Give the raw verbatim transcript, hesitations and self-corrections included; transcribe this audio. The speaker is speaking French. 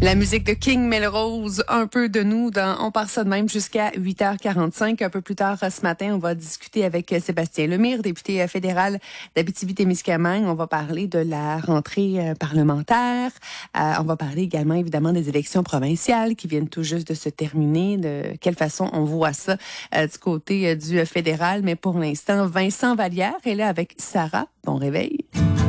La musique de King Melrose, un peu de nous dans On part ça de même jusqu'à huit heures quarante-cinq. Un peu plus tard ce matin, on va discuter avec Sébastien Lemire, député fédéral d'Abitibi-Témiscamingue. On va parler de la rentrée parlementaire. Euh, on va parler également évidemment des élections provinciales qui viennent tout juste de se terminer. De quelle façon on voit ça euh, du côté euh, du fédéral. Mais pour l'instant, Vincent Vallière est là avec Sarah. Bon réveil.